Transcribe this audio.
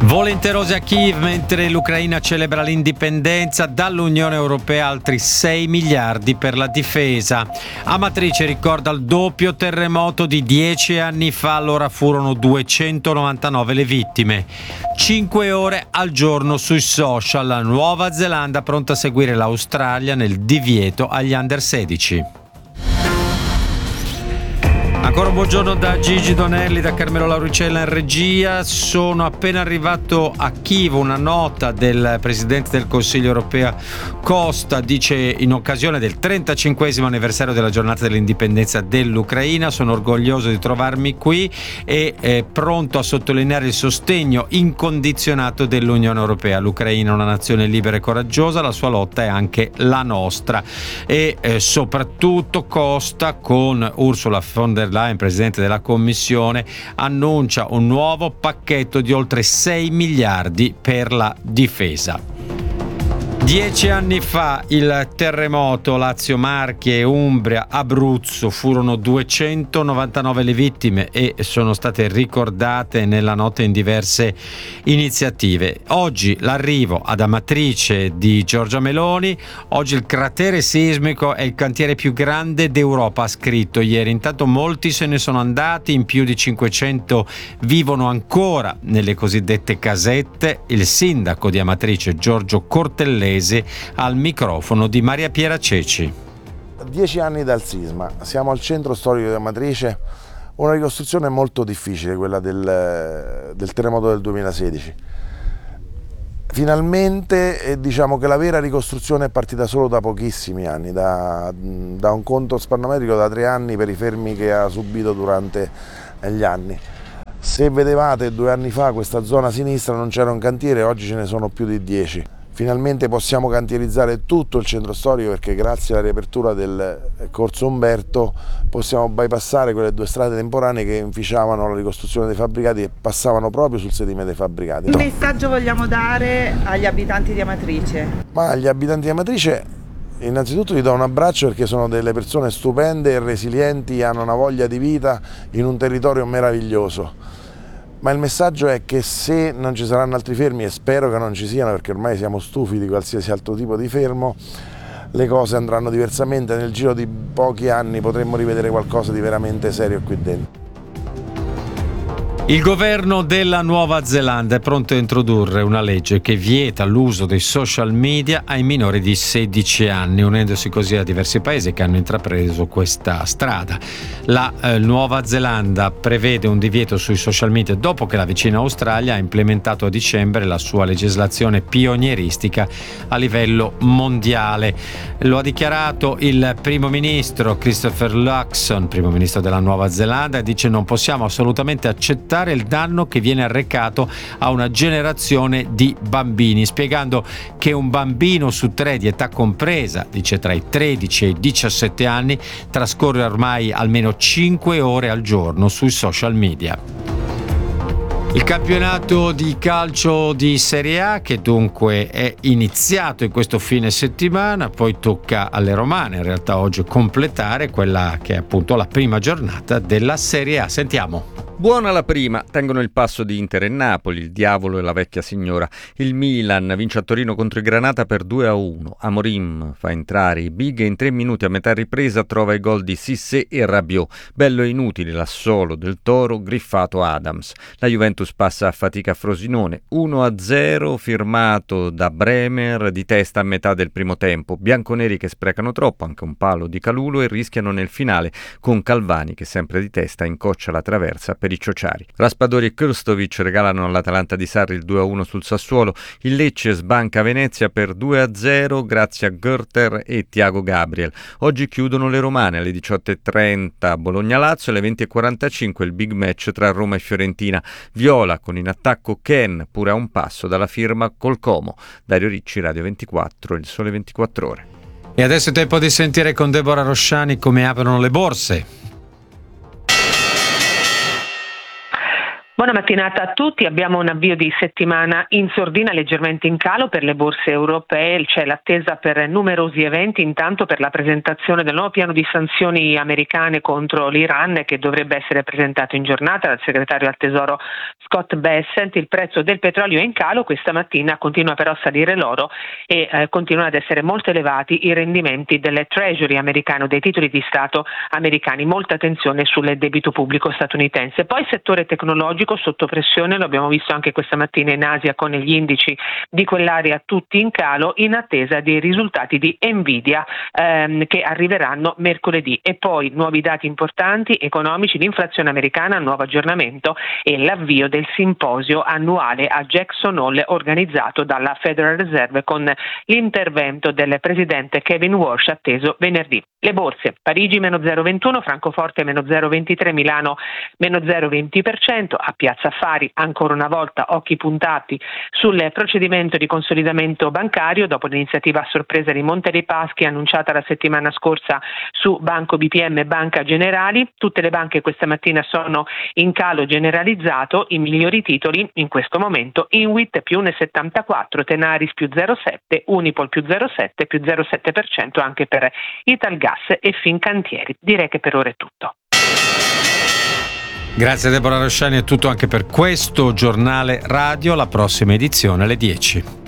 Volenterosi a Kiev mentre l'Ucraina celebra l'indipendenza, dall'Unione Europea altri 6 miliardi per la difesa. Amatrice ricorda il doppio terremoto di 10 anni fa, allora furono 299 le vittime. 5 ore al giorno sui social, la Nuova Zelanda pronta a seguire l'Australia nel divieto agli under 16. Ancora un buongiorno da Gigi Donelli, da Carmelo Lauricella in regia. Sono appena arrivato a Kiev, una nota del Presidente del Consiglio europeo Costa, dice in occasione del 35esimo anniversario della giornata dell'indipendenza dell'Ucraina: sono orgoglioso di trovarmi qui e pronto a sottolineare il sostegno incondizionato dell'Unione Europea. L'Ucraina è una nazione libera e coraggiosa, la sua lotta è anche la nostra. E soprattutto Costa, con Ursula von der Leyen, Presidente della Commissione, annuncia un nuovo pacchetto di oltre 6 miliardi per la difesa. 10 anni fa il terremoto, Lazio, Marche, Umbria, Abruzzo, furono 299 le vittime e sono state ricordate nella notte in diverse iniziative. Oggi l'arrivo ad Amatrice di Giorgia Meloni. Oggi il cratere sismico è il cantiere più grande d'Europa, ha scritto ieri. Intanto molti se ne sono andati, in più di 500 vivono ancora nelle cosiddette casette. Il sindaco di Amatrice, Giorgio Cortellesi, al microfono di Maria Piera Ceci. 10 anni dal sisma, siamo al centro storico di Amatrice, una ricostruzione molto difficile, quella del terremoto del 2016. Finalmente diciamo che la vera ricostruzione è partita solo da pochissimi anni, da un conto spannometrico da 3 anni per i fermi che ha subito durante gli anni. Se vedevate 2 anni fa questa zona sinistra non c'era un cantiere, oggi ce ne sono più di 10. Finalmente possiamo cantierizzare tutto il centro storico, perché grazie alla riapertura del Corso Umberto possiamo bypassare quelle 2 strade temporanee che inficiavano la ricostruzione dei fabbricati e passavano proprio sul sedime dei fabbricati. Che messaggio vogliamo dare agli abitanti di Amatrice? Ma agli abitanti di Amatrice innanzitutto gli do un abbraccio, perché sono delle persone stupende e resilienti, hanno una voglia di vita in un territorio meraviglioso. Ma il messaggio è che se non ci saranno altri fermi, e spero che non ci siano perché ormai siamo stufi di qualsiasi altro tipo di fermo, le cose andranno diversamente. Nel giro di pochi anni potremmo rivedere qualcosa di veramente serio qui dentro. Il governo della Nuova Zelanda è pronto a introdurre una legge che vieta l'uso dei social media ai minori di 16 anni, unendosi così a diversi paesi che hanno intrapreso questa strada. La Nuova Zelanda prevede un divieto sui social media dopo che la vicina Australia ha implementato a dicembre la sua legislazione pionieristica a livello mondiale. Lo ha dichiarato il primo ministro Christopher Luxon, primo ministro della Nuova Zelanda, e dice: non possiamo assolutamente accettare il danno che viene arrecato a una generazione di bambini, spiegando che un bambino su 3 di età compresa, dice tra i 13 e i 17 anni, trascorre ormai almeno 5 ore al giorno sui social media. Il campionato di calcio di Serie A, che dunque è iniziato in questo fine settimana, poi tocca alle romane in realtà oggi completare quella che è appunto la prima giornata della Serie A. Sentiamo. Buona la prima, tengono il passo di Inter e Napoli, il diavolo e la vecchia signora. Il Milan vince a Torino contro il Granata per 2-1. Amorim fa entrare i big e in 3 minuti a metà ripresa trova i gol di Cissé e Rabiot. Bello e inutile l'assolo del Toro, griffato Adams. La Juventus passa a fatica a Frosinone, 1-0 firmato da Bremer di testa a metà del primo tempo. Bianconeri che sprecano troppo, anche un palo di Calulo, e rischiano nel finale con Calvani che sempre di testa incoccia la traversa per i ciociari. Raspadori e Krstovic regalano all'Atalanta di Sarri il 2-1 sul Sassuolo. Il Lecce sbanca Venezia per 2-0 grazie a Görter e Thiago Gabriel. Oggi chiudono le romane alle 18:30 Bologna-Lazio, alle 20:45 il big match tra Roma e Fiorentina. Viola con in attacco Ken, pure a un passo dalla firma col Como. Dario Ricci, Radio 24, Il Sole 24 Ore. E adesso è tempo di sentire con Deborah Rosciani come aprono le borse. Buona mattinata a tutti. Abbiamo un avvio di settimana in sordina leggermente in calo per le borse europee. C'è l'attesa per numerosi eventi, intanto per la presentazione del nuovo piano di sanzioni americane contro l'Iran, che dovrebbe essere presentato in giornata dal segretario al Tesoro Scott Bessent. Il prezzo del petrolio è in calo questa mattina, continua però a salire l'oro e continuano ad essere molto elevati i rendimenti delle Treasury americane, dei titoli di Stato americani. Molta attenzione sul debito pubblico statunitense. Poi il settore tecnologico sotto pressione, lo abbiamo visto anche questa mattina in Asia con gli indici di quell'area tutti in calo in attesa dei risultati di Nvidia che arriveranno mercoledì. E poi nuovi dati importanti economici, l'inflazione americana, nuovo aggiornamento e l'avvio del simposio annuale a Jackson Hole organizzato dalla Federal Reserve con l'intervento del presidente Kevin Walsh atteso venerdì. Le borse: Parigi meno 0,21, Francoforte meno 0,23, Milano meno 0,20%. A Piazza Affari ancora una volta occhi puntati sul procedimento di consolidamento bancario dopo l'iniziativa a sorpresa di Monte dei Paschi annunciata la settimana scorsa su Banco BPM e Banca Generali. Tutte le banche questa mattina sono in calo generalizzato, i migliori titoli in questo momento: Inwit più 1,74, Tenaris più 0,7, Unipol più 0,7, più 0,7% anche per Italgas e Fincantieri. Direi che per ora è tutto. Grazie Deborah Rosciani, è tutto anche per questo giornale radio. La prossima edizione alle 10.